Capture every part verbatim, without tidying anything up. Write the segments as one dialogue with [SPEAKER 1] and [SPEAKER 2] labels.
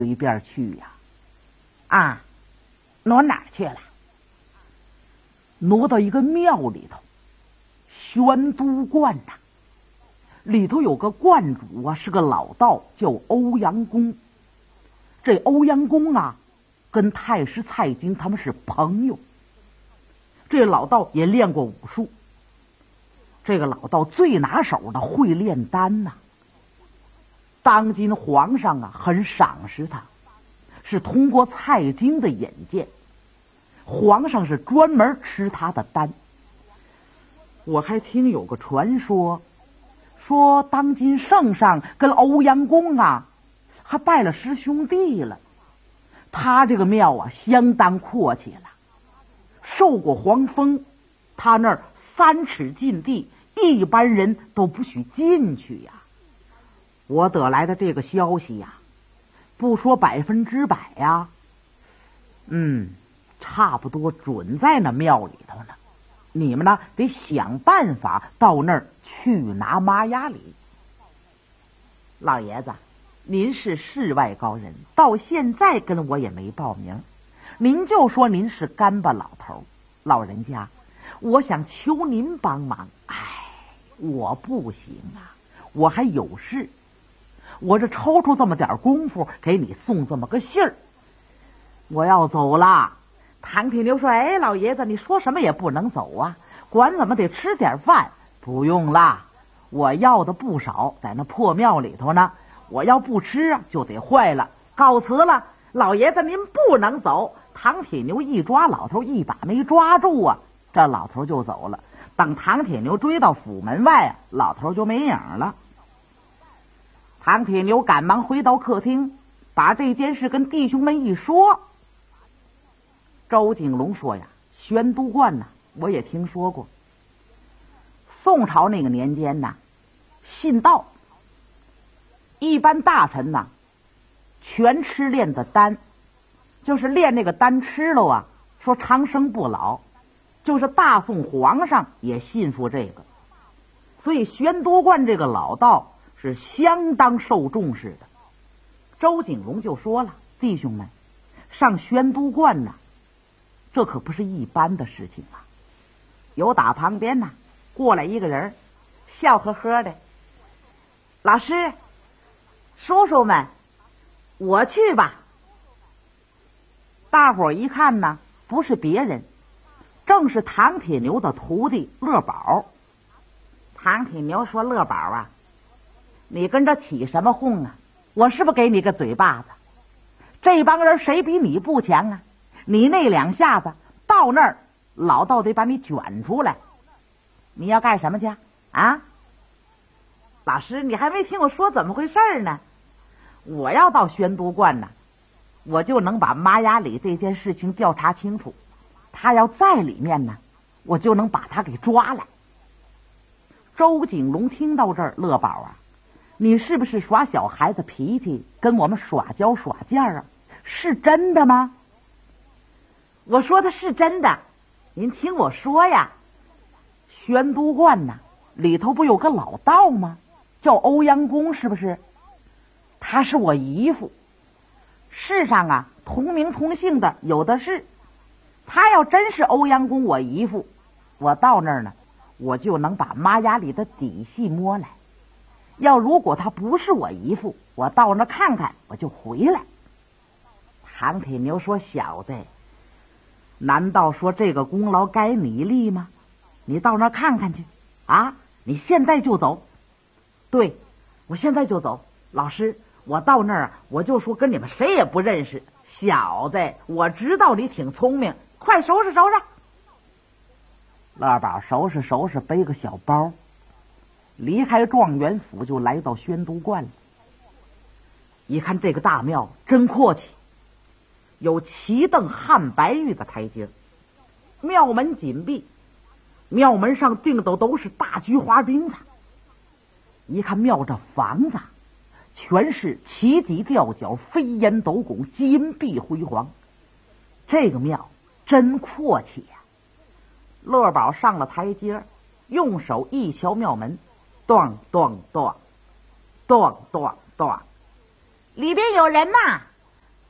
[SPEAKER 1] 一边去呀、啊？啊，挪哪儿去了？挪到一个庙里头，玄都观呐、啊。里头有个观主啊，是个老道，叫欧阳公。这欧阳公啊，跟太师蔡京他们是朋友。这老道也练过武术。这个老道最拿手的会炼丹呐、啊。当今皇上啊，很赏识他，是通过蔡京的引荐，皇上是专门吃他的丹。我还听有个传说，说当今圣上跟欧阳公啊，还拜了师兄弟了。他这个庙啊，相当阔气了，受过皇封，他那儿三尺禁地，一般人都不许进去呀。我得来的这个消息呀，不说百分之百呀，嗯，差不多准在那庙里头呢。你们呢，得想办法到那儿去拿玛雅里。老爷子，您是世外高人，到现在跟我也没报名，您就说您是干巴老头，老人家，我想求您帮忙。哎，我不行啊，我还有事。我这抽出这么点功夫给你送这么个信儿，我要走了。唐铁牛说：“哎，老爷子，你说什么也不能走啊，管怎么得吃点饭。”不用啦，我要的不少，在那破庙里头呢。我要不吃啊，就得坏了。告辞了，老爷子您不能走。唐铁牛一抓老头，一把没抓住啊，这老头就走了。等唐铁牛追到府门外啊，老头就没影了。唐铁牛赶忙回到客厅，把这件事跟弟兄们一说。周景龙说呀，玄都观呐、啊，我也听说过。宋朝那个年间呐、啊，信道，一般大臣呐、啊，全吃炼的丹，就是炼那个丹吃了啊，说长生不老。就是大宋皇上也信服这个，所以玄都观这个老道是相当受重视的。周景龙就说了，弟兄们，上玄都观呐、啊，这可不是一般的事情啊。有打旁边呐、啊、过来一个人，笑呵呵的，老师叔叔们，我去吧。大伙儿一看呢，不是别人，正是唐铁牛的徒弟乐宝。唐铁牛说：“乐宝啊，你跟着起什么哄啊？我是不是给你个嘴巴子？这帮人谁比你不强啊？你那两下子到那儿，老道得把你卷出来。你要干什么去啊？老师，你还没听我说怎么回事呢？我要到玄都观呢，我就能把玛雅里这件事情调查清楚。他要在里面呢，我就能把他给抓来。”周景龙听到这儿，乐宝啊，你是不是耍小孩子脾气，跟我们耍娇耍贱啊？是真的吗？我说的是真的，您听我说呀。玄都观呐，里头不有个老道吗？叫欧阳公，是不是？他是我姨父，世上啊同名同姓的有的是。他要真是欧阳公我姨父，我到那儿呢，我就能把玛雅里的底细摸来。要如果他不是我姨父，我到那看看，我就回来。唐铁牛说：“小子，难道说这个功劳该你立吗？你到那看看去啊！你现在就走。”“对，我现在就走。老师，我到那儿啊，我就说跟你们谁也不认识。小子，我知道你挺聪明，快收拾收拾。”乐宝收拾收拾，背个小包，离开状元府，就来到玄都观了。一看这个大庙真阔气，有齐邓汉白玉的台阶，庙门紧闭，庙门上钉的都是大菊花钉子。一看庙这房子全是奇脊吊脚，飞檐斗拱，金碧辉煌。这个庙真阔气呀、啊！乐宝上了台阶，用手一敲庙门，咚咚咚咚咚咚，里边有人吗？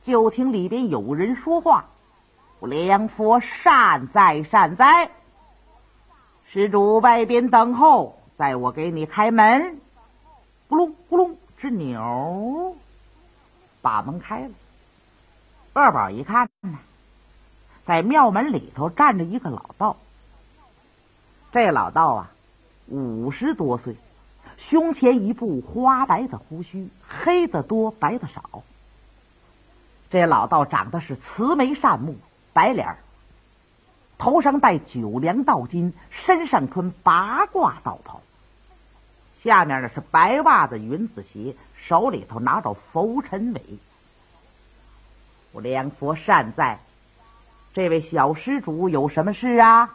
[SPEAKER 1] 就听里边有人说话：“梁佛善哉善哉，施主外边等候，在我给你开门。”咕隆咕隆吱扭，把门开了。二宝一看呢，在庙门里头站着一个老道。这老道啊，五十多岁，胸前一部花白的胡须，黑的多，白的少。这老道长得是慈眉善目，白脸儿，头上戴九梁道巾，身上穿八卦道袍，下面呢是白袜子云子鞋，手里头拿着拂尘尾。我梁佛善哉，这位小施主有什么事啊？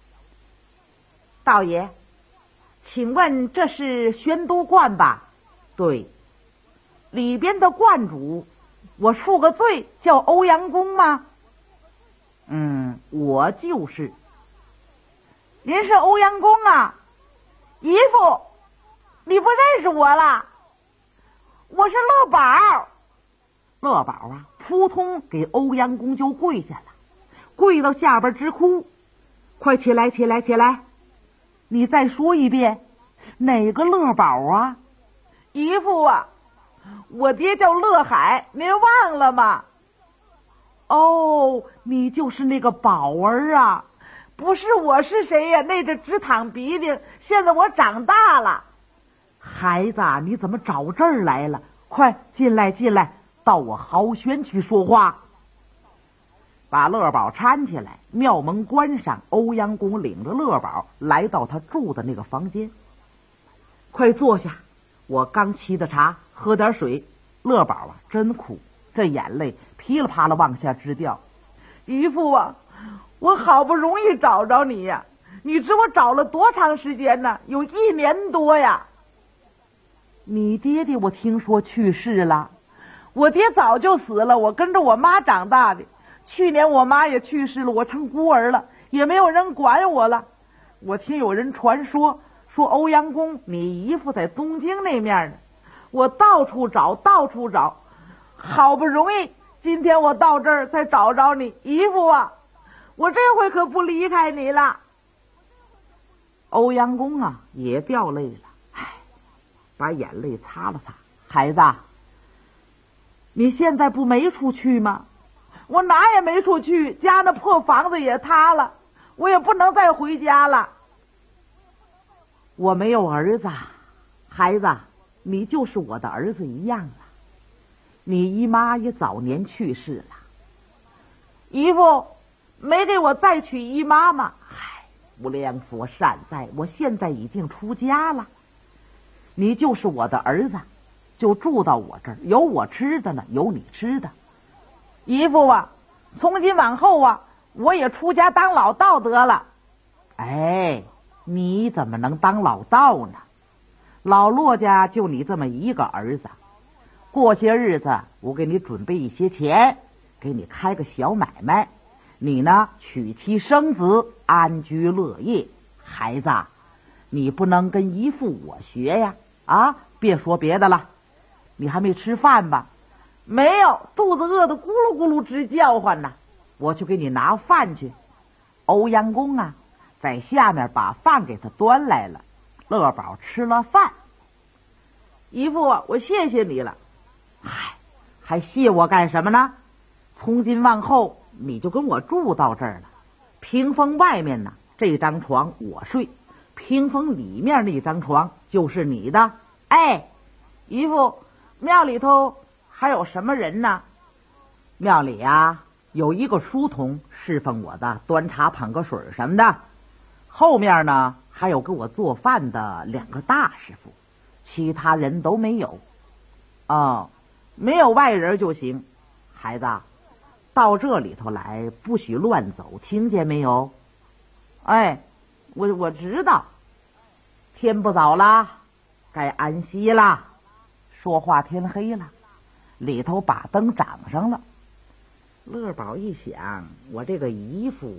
[SPEAKER 1] 道爷，请问这是玄都观吧？对，里边的观主，我恕个罪，叫欧阳公吗？嗯，我就是。您是欧阳公啊？姨父，你不认识我了？我是乐宝。乐宝啊，扑通给欧阳公就跪下了，跪到下边直哭。快起来，起来，起来！你再说一遍，哪个乐宝啊？姨父啊，我爹叫乐海，您忘了吗？哦，你就是那个宝儿啊。不是我是谁呀？那个直淌鼻涕，现在我长大了。孩子，你怎么找这儿来了？快进来进来，到我豪轩去说话。把乐宝搀起来，庙门关上，欧阳公领着乐宝来到他住的那个房间。快坐下，我刚沏的茶，喝点水。乐宝啊，真苦，这眼泪噼里啪啦往下直掉。姨父啊，我好不容易找着你呀，你知我找了多长时间呢？有一年多呀。你爹爹我听说去世了。我爹早就死了，我跟着我妈长大的。去年我妈也去世了，我成孤儿了，也没有人管我了。我听有人传说，说欧阳公你姨父在东京那面呢。我到处找，到处找，好不容易今天我到这儿才找着你。姨父啊，我这回可不离开你了。欧阳公啊也掉泪了，唉，把眼泪擦了擦。孩子，你现在不没处去吗？我哪也没处去，家那破房子也塌了，我也不能再回家了。我没有儿子，孩子，你就是我的儿子一样了。你姨妈也早年去世了。姨父没给我再娶姨妈吗？唉，无量佛善哉，我现在已经出家了。你就是我的儿子，就住到我这儿，有我吃的呢，有你吃的。姨父啊，从今往后啊，我也出家当老道得了。哎，你怎么能当老道呢？老骆家就你这么一个儿子，过些日子我给你准备一些钱，给你开个小买卖，你呢娶妻生子，安居乐业。孩子，你不能跟姨父我学呀！啊，别说别的了，你还没吃饭吧？没有，肚子饿得咕噜咕噜直叫唤呢。我去给你拿饭去。欧阳公啊，在下面把饭给他端来了。乐宝吃了饭。姨父啊，我谢谢你了。嗨，还谢我干什么呢？从今往后你就跟我住到这儿了。屏风外面呢，这张床我睡，屏风里面那张床就是你的。哎，姨父，庙里头还有什么人呢？庙里啊，有一个书童侍奉我的，端茶捧个水什么的。后面呢，还有给我做饭的两个大师傅，其他人都没有。哦，没有外人就行。孩子，到这里头来不许乱走，听见没有？哎，我我知道。天不早啦，该安息啦。说话天黑了，里头把灯长上了。乐宝一想，我这个姨父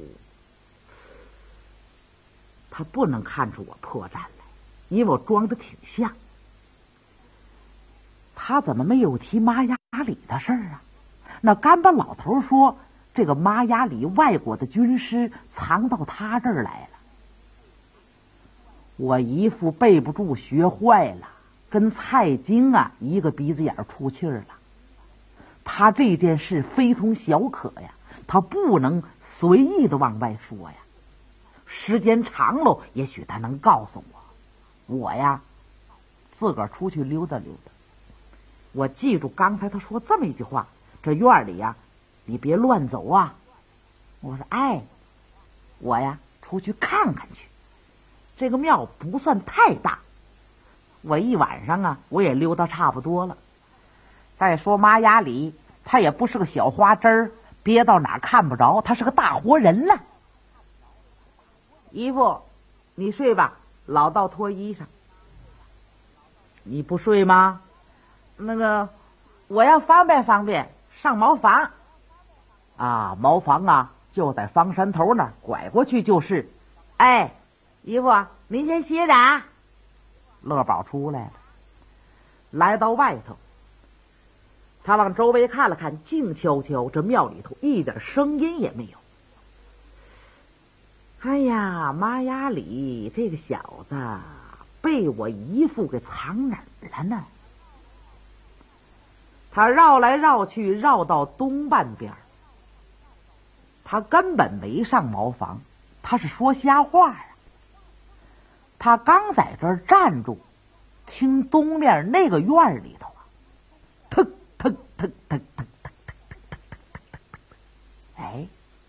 [SPEAKER 1] 他不能看出我破绽来，因为我装的挺像。他怎么没有提马雅里的事儿啊？ 那干巴老头说，这个马雅里外国的军师藏到他这儿来了。我姨父背不住学坏了，跟蔡京啊一个鼻子眼出气儿了。他这件事非同小可呀，他不能随意的往外说呀。时间长了，也许他能告诉我。我呀，自个儿出去溜达溜达。我记住刚才他说这么一句话：这院里呀，你别乱走啊。我说哎，我呀出去看看去。这个庙不算太大，我一晚上啊，我也溜达差不多了。再说马雅里，他也不是个小花枝儿，憋到哪看不着，他是个大活人了。姨父，你睡吧，老道脱衣裳。你不睡吗？那个，我要方便方便上茅房。啊，茅房啊，就在方山头那儿，拐过去就是。哎，姨父，您先歇着啊。乐宝出来了，来到外头，他往周围看了看，静悄悄，这庙里头一点声音也没有。哎呀，马雅里这个小子被我姨父给藏哪儿了呢？他绕来绕去，绕到东半边，他根本没上茅房，他是说瞎话啊。他刚在这儿站住，听东面那个院里头啊，腾腾腾腾腾腾腾腾，哎，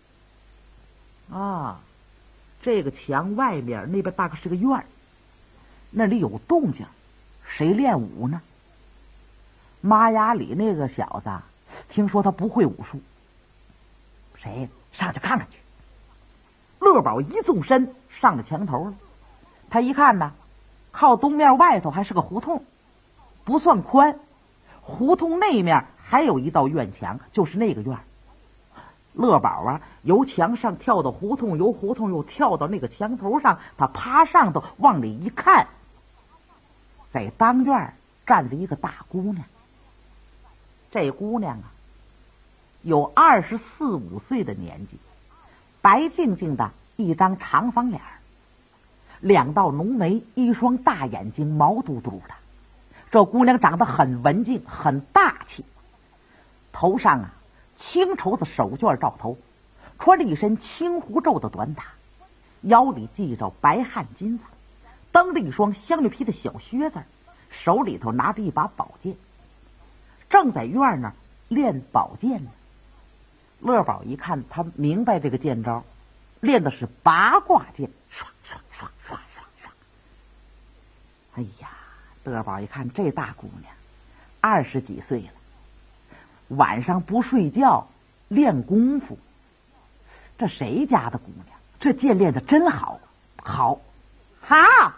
[SPEAKER 1] 啊，这个墙外面那边大概是个院儿，那里有动静，谁练武呢？马雅里那个小子，听说他不会武术，谁上去看看去？乐宝一纵身上了墙头了。他一看呢，靠东面外头还是个胡同，不算宽，胡同那面还有一道院墙，就是那个院。乐宝啊，由墙上跳到胡同，由胡同又跳到那个墙头上，他爬上头往里一看，在当院站着一个大姑娘。这姑娘啊，有二十四五岁的年纪，白净净的一张长方脸，两道浓眉，一双大眼睛，毛嘟嘟的。这姑娘长得很文静，很大气，头上啊青绸子手绢罩头，穿着一身青狐皱的短打，腰里系着白汗金子，蹬着一双香绿皮的小靴子，手里头拿着一把宝剑，正在院那儿练宝剑呢。乐宝一看，他明白这个剑招，练的是八卦剑，唰唰唰唰唰唰。哎呀，乐宝一看这大姑娘二十几岁了，晚上不睡觉练功夫，这谁家的姑娘？这剑练得真好，好，好！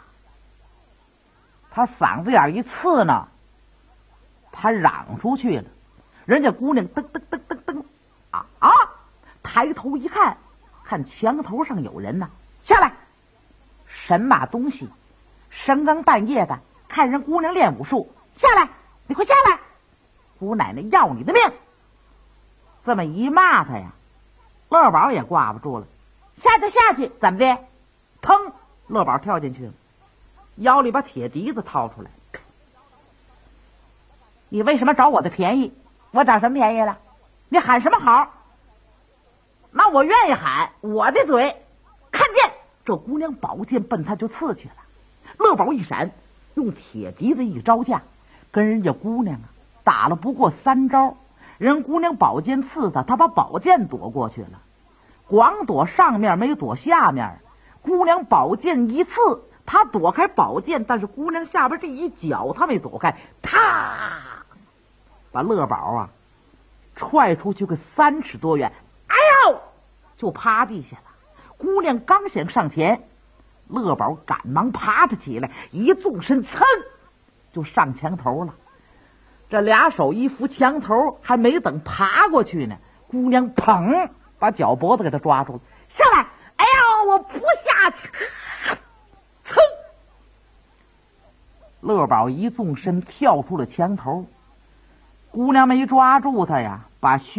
[SPEAKER 1] 他嗓子眼一刺呢，他嚷出去了。人家姑娘噔噔噔噔噔啊啊！抬头一看，看墙头上有人呢，下来！神马东西，深更半夜的看人姑娘练武术，下来！你快下来！姑奶奶要你的命！这么一骂他呀，乐宝也挂不住了，下去下去，怎么的？腾，乐宝跳进去了，腰里把铁笛子掏出来。你为什么找我的便宜？我找什么便宜了？你喊什么好？那我愿意喊我的嘴。看见这姑娘宝剑奔他就刺去了，乐宝一闪，用铁笛子一招架，跟人家姑娘啊打了不过三招，人姑娘宝剑刺他，他把宝剑躲过去了，光躲上面没躲下面。姑娘宝剑一刺，他躲开宝剑，但是姑娘下边这一脚他没躲开，啪，把乐宝啊踹出去个三尺多远，哎呦，就趴地下了。姑娘刚想上前，乐宝赶忙爬着起来，一纵身，噌，就上墙头了。这俩手一扶墙头，还没等爬过去呢，姑娘砰把脚脖子给他抓住了，下来！哎呀，我不下去！噌，乐宝一纵身跳出了墙头，姑娘没抓住他呀，把